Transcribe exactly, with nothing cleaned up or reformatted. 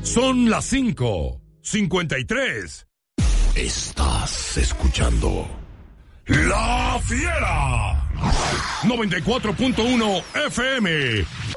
Son las cinco cincuenta y tres. Estás escuchando La Fiera. noventa y cuatro punto uno F M.